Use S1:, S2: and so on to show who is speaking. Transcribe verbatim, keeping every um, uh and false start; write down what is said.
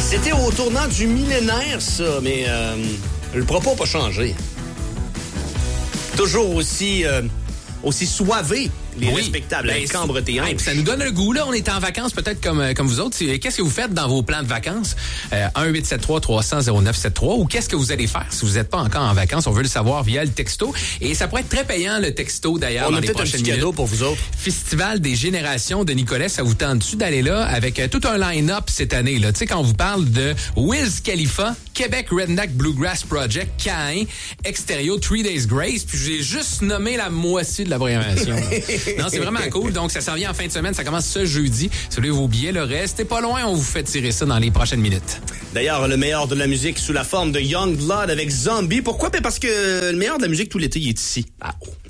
S1: C'était au tournant du millénaire, ça, mais euh, le propos n'a pas changé. Toujours aussi, euh, aussi soivé, les
S2: oui.
S1: respectables,
S2: ben,
S1: avec cambre tes hanches.
S2: Hey, ça nous donne le goût, là. On est en vacances, peut-être comme, comme vous autres. Qu'est-ce que vous faites dans vos plans de vacances? Euh, un huit sept trois trois cents zéro neuf sept trois ou qu'est-ce que vous allez faire si vous n'êtes pas encore en vacances? On veut le savoir via le texto. Et ça pourrait être très payant, le texto, d'ailleurs,
S1: On
S2: dans
S1: a
S2: les
S1: peut-être un
S2: prochaines
S1: petit
S2: minutes.
S1: cadeau pour vous autres.
S2: Festival des générations de Nicolet, ça vous tente-tu d'aller là avec euh, tout un line-up cette année, là? Tu sais, quand on vous parle de Wiz Khalifa, Québec Redneck Bluegrass Project, Caïn, Extérieur, Three Days Grace, puis j'ai juste nommé la moitié de la programmation. Non, c'est vraiment cool. Donc, ça s'en vient en fin de semaine. Ça commence ce jeudi. Si vous voulez vos billets, le reste, pas loin. On vous fait tirer ça dans les prochaines minutes.
S1: D'ailleurs, le meilleur de la musique sous la forme de Young Blood avec Zombie. Pourquoi? Ben parce que le meilleur de la musique tout l'été, il est ici. Ah, oh.